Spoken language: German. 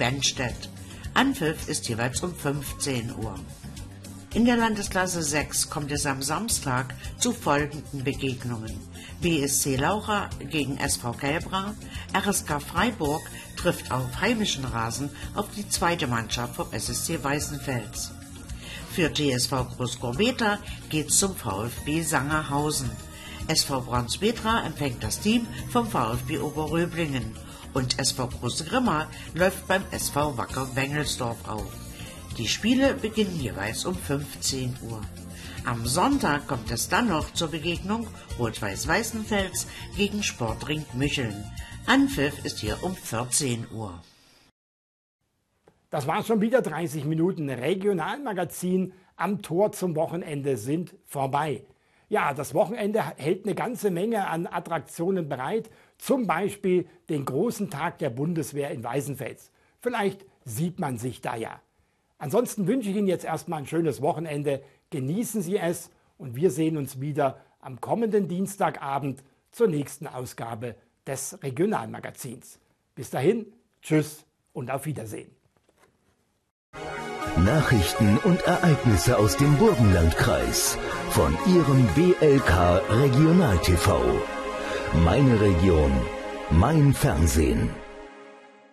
Benstedt. Anpfiff ist jeweils um 15 Uhr. In der Landesklasse 6 kommt es am Samstag zu folgenden Begegnungen. BSC Laucha gegen SV Kelbra, RSK Freiburg trifft auf heimischen Rasen auf die zweite Mannschaft vom SSC Weißenfels. Für TSV Großgorbeta geht's zum VfB Sangerhausen. SV Braunspetra empfängt das Team vom VfB Oberröblingen und SV Große Grimma läuft beim SV Wacker Wengelsdorf auf. Die Spiele beginnen jeweils um 15 Uhr. Am Sonntag kommt es dann noch zur Begegnung Rot-Weiß Weißenfels gegen Sportring Mücheln. Anpfiff ist hier um 14 Uhr. Das war schon wieder 30 Minuten Regionalmagazin am Tor zum Wochenende sind vorbei. Ja, das Wochenende hält eine ganze Menge an Attraktionen bereit, zum Beispiel den großen Tag der Bundeswehr in Weißenfels. Vielleicht sieht man sich da ja. Ansonsten wünsche ich Ihnen jetzt erstmal ein schönes Wochenende. Genießen Sie es und wir sehen uns wieder am kommenden Dienstagabend zur nächsten Ausgabe des Regionalmagazins. Bis dahin, tschüss und auf Wiedersehen. Nachrichten und Ereignisse aus dem Burgenlandkreis von Ihrem BLK Regional TV. Meine Region, mein Fernsehen.